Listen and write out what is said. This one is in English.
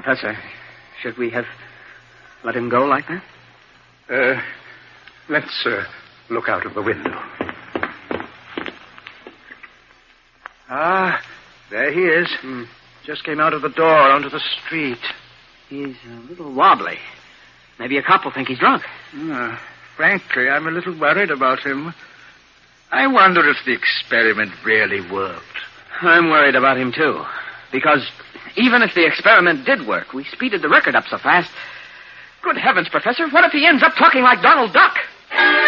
Professor, should we have let him go like that? Let's look out of the window. Ah, there he is. Just came out of the door onto the street. He's a little wobbly. Maybe a cop will think he's drunk. Frankly, I'm a little worried about him. I wonder if the experiment really worked. I'm worried about him, too. Because even if the experiment did work, we speeded the record up so fast. Good heavens, Professor, what if he ends up talking like Donald Duck?